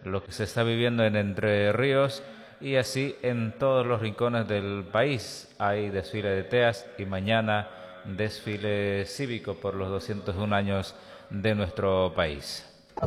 lo que se está viviendo en Entre Ríos, y así en todos los rincones del país. Hay desfile de TEAS y mañana desfile cívico por los 201 años de nuestro país.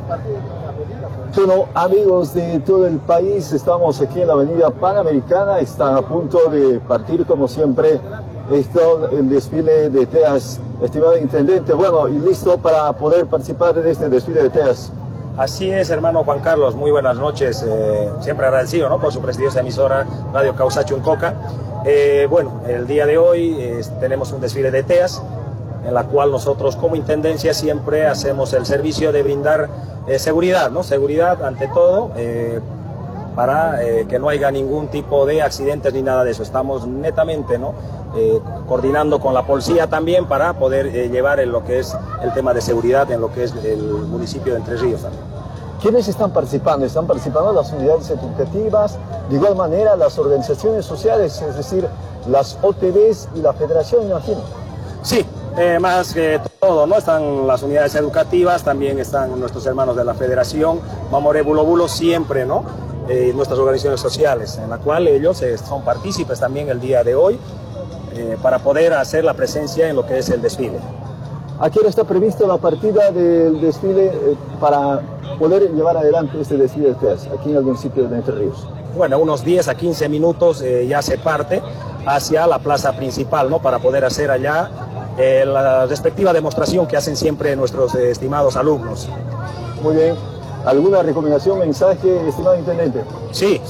Bueno, amigos de todo el país, estamos aquí en la Avenida Panamericana, están a punto de partir como siempre el desfile de TEAS. Estimado intendente, bueno, y listo para poder participar de este desfile de TEAS. Así es, hermano Juan Carlos, muy buenas noches, siempre agradecido, ¿no?, por su prestigiosa emisora Radio Causa Chuncoca. Bueno, el día de hoy tenemos un desfile de TEAS, en la cual nosotros como Intendencia siempre hacemos el servicio de brindar seguridad, ¿no? Seguridad ante todo, para que no haya ningún tipo de accidentes ni nada de eso. Estamos netamente, ¿no?, coordinando con la policía también para poder llevar en lo que es el tema de seguridad en lo que es el municipio de Entre Ríos también. ¿Quiénes están participando? Están participando las unidades educativas, de igual manera las organizaciones sociales, es decir, las OTBs y la federación, imagino. Sí, más que todo, ¿no?, están las unidades educativas, también están nuestros hermanos de la federación, Mamoré Bulo Bulo, siempre, ¿no?, nuestras organizaciones sociales, en la cual ellos son partícipes también el día de hoy, para poder hacer la presencia en lo que es el desfile. ¿A qué hora está previsto la partida del desfile para poder llevar adelante este desfile de TEAS aquí en el municipio de Entre Ríos? Bueno, unos 10 a 15 minutos ya se parte hacia la plaza principal, ¿no?, para poder hacer allá la respectiva demostración que hacen siempre nuestros estimados alumnos. Muy bien. ¿Alguna recomendación, mensaje, estimado intendente? Sí,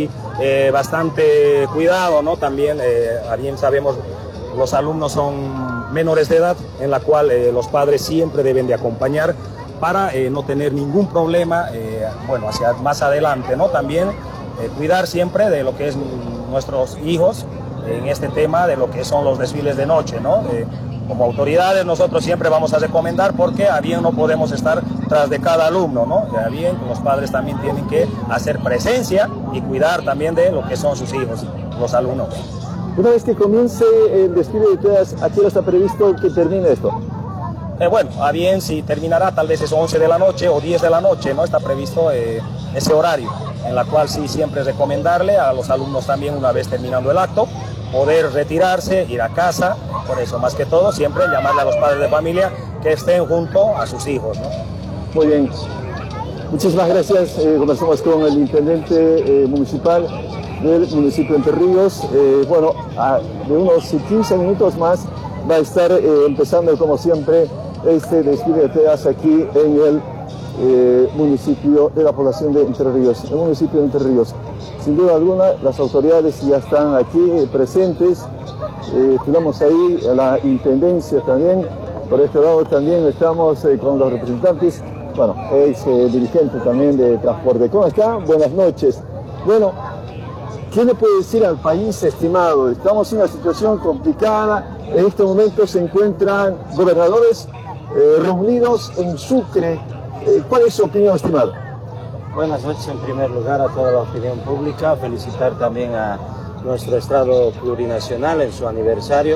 bastante cuidado, ¿no? También, bien sabemos, los alumnos son menores de edad, en la cual los padres siempre deben de acompañar para no tener ningún problema, bueno, hacia más adelante, ¿no? También cuidar siempre de lo que es nuestros hijos en este tema de lo que son los desfiles de noche, ¿no? Como autoridades nosotros siempre vamos a recomendar, porque a bien no podemos estar tras de cada alumno, ¿no? A bien los padres también tienen que hacer presencia y cuidar también de lo que son sus hijos, los alumnos. Una vez que comience el desfile de TEAS, ¿a qué hora está previsto que termine esto? Bueno, a bien si terminará tal vez es 11 de la noche o 10 de la noche, ¿no? Está previsto ese horario, en la cual sí siempre recomendarle a los alumnos también, una vez terminando el acto, poder retirarse, ir a casa. Por eso, más que todo, siempre llamarle a los padres de familia que estén junto a sus hijos, ¿no? Muy bien. Muchísimas gracias. Conversamos con el intendente municipal del municipio de Entre Ríos. Bueno, de unos 15 minutos más va a estar empezando, como siempre, este desfile de TEAS aquí en el municipio de la población de Entre Ríos, el municipio de Entre Ríos. Sin duda alguna, las autoridades ya están aquí presentes. Tenemos ahí la intendencia también. Por este lado también estamos con los representantes, bueno, es dirigente también de transporte. ¿Cómo está? Buenas noches. Bueno, ¿qué le puede decir al país, estimado? Estamos en una situación complicada. En este momento se encuentran gobernadores reunidos en Sucre. ¿Cuál es su opinión, estimado? Buenas noches en primer lugar a toda la opinión pública, felicitar también a nuestro Estado plurinacional en su aniversario,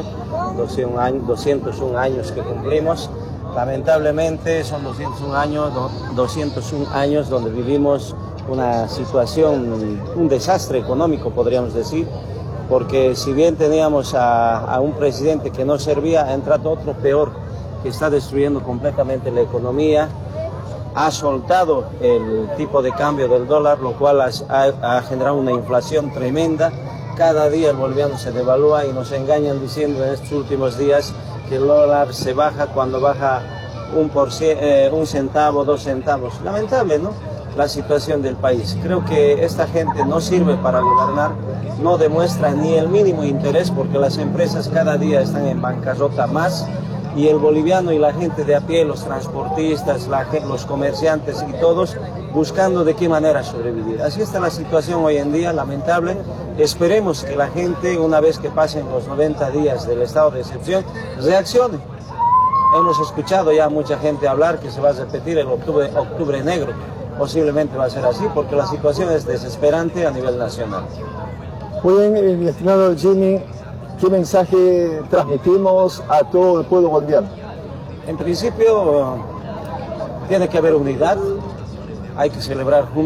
201 años que cumplimos. Lamentablemente son 201 años donde vivimos una situación, un desastre económico podríamos decir, porque si bien teníamos a un presidente que no servía, ha entrado otro peor, que está destruyendo completamente la economía. Ha soltado el tipo de cambio del dólar, lo cual ha generado una inflación tremenda. Cada día el boliviano se devalúa y nos engañan diciendo en estos últimos días que el dólar se baja cuando baja un centavo, 2 centavos. Lamentable, ¿no?, la situación del país. Creo que esta gente no sirve para gobernar, no demuestra ni el mínimo interés, porque las empresas cada día están en bancarrota más, y el boliviano y la gente de a pie, los transportistas, los comerciantes y todos buscando de qué manera sobrevivir. Así está la situación hoy en día, lamentable. Esperemos que la gente, una vez que pasen los 90 días del estado de excepción, reaccione. Hemos escuchado ya mucha gente hablar que se va a repetir el octubre negro. Posiblemente va a ser así, porque la situación es desesperante a nivel nacional. Muy bien, mi estimado Jimmy, ¿qué mensaje transmitimos a todo el pueblo boliviano? En principio, tiene que haber unidad, hay que celebrar juntos.